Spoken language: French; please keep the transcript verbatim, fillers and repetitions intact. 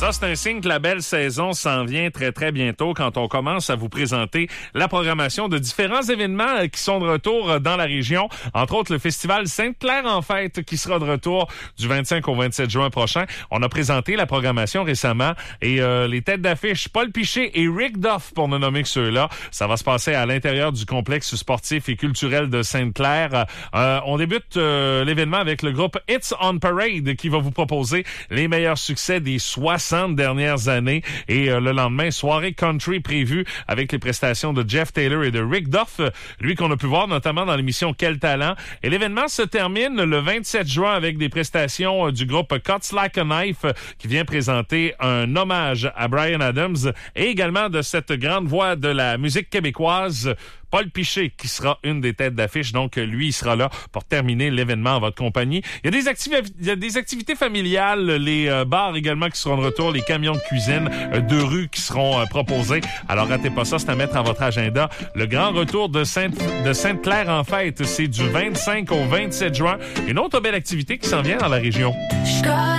Ça, c'est un signe que la belle saison s'en vient très, très bientôt quand on commence à vous présenter la programmation de différents événements qui sont de retour dans la région. Entre autres, le festival Sainte-Claire en fête qui sera de retour du vingt-cinq au vingt-sept juin prochain. On a présenté la programmation récemment et euh, les têtes d'affiche, Paul Piché et Rick Duff, pour ne nommer que ceux-là. Ça va se passer à l'intérieur du complexe sportif et culturel de Sainte-Claire. Euh, on débute euh, l'événement avec le groupe It's on Parade qui va vous proposer les meilleurs succès des soixante dernières années. Et euh, le lendemain, soirée country prévue avec les prestations de Jeff Taylor et de Rick Duff, lui qu'on a pu voir notamment dans l'émission Quel Talent. Et l'événement se termine le vingt-sept juin avec des prestations euh, du groupe Cuts Like a Knife euh, qui vient présenter un hommage à Bryan Adams et également de cette grande voix de la musique québécoise, Paul Piché, qui sera une des têtes d'affiche. Donc, lui, il sera là pour terminer l'événement en votre compagnie. Il y a des, activi- il y a des activités familiales, les euh, bars également qui seront de retour, les camions de cuisine euh, de rue qui seront euh, proposés. Alors, ratez pas ça, c'est à mettre à votre agenda. Le grand retour de, Sainte, de Sainte-Claire en fête, c'est du vingt-cinq au vingt-sept juin. Une autre belle activité qui s'en vient dans la région.